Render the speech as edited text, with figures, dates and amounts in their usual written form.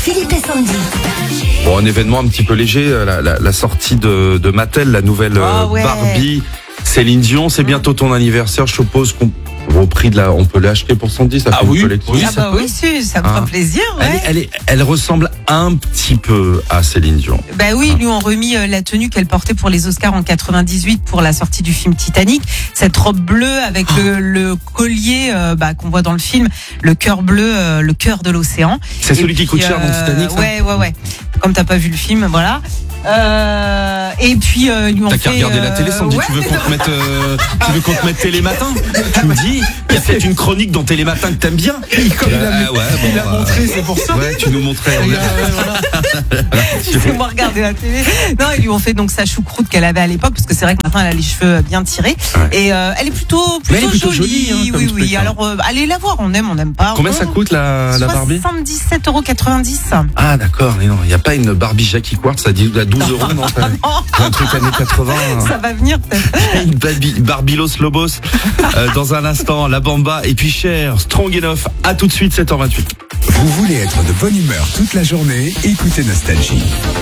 Philippe et Sandy. Bon, un événement un petit peu léger, la sortie de Mattel, la nouvelle ouais. Barbie. Céline Dion, c'est bientôt ton anniversaire, je suppose qu'on au prix de on peut l'acheter pour Sandy, ça fait une collection. Oui, ça me fera plaisir. Ouais. Elle ressemble un petit peu à Céline Dion. Bah oui, ils lui ont remis la tenue qu'elle portait pour les Oscars en 98 pour la sortie du film Titanic. Cette robe bleue avec le collier qu'on voit dans le film, le cœur bleu, le cœur de l'océan. C'est celui qui coûte cher dans Titanic, ça ? Ouais. Comme t'as pas vu le film, voilà. Et puis ils lui ont T'as qu'à regarder la télé, Sandy. Tu veux qu'on te mette Télématin ? Tu me dis, il y a peut-être une chronique dans Télématin que t'aimes bien. Il a montré, c'est pour ça. Ouais, tu nous montrais. Laissez-moi regarder la télé. Non, ils lui ont fait donc sa choucroute qu'elle avait à l'époque, parce que c'est vrai que maintenant elle a les cheveux bien tirés. Ouais. Et elle est plutôt jolie. Oui. Alors allez la voir, on aime pas. Combien ça coûte la Barbie ? 77,90 €. Ah d'accord, mais non, il n'y a pas une Barbie Jackie Quartz à 12 €, non, un truc années 80. Ça va venir peut-être. Une Barbilos Lobos. Dans un instant, la Bamba et puis Cher, Strong Enough. À tout de suite, 7h28. Vous voulez être de bonne humeur toute la journée ? Écoutez Nostalgie.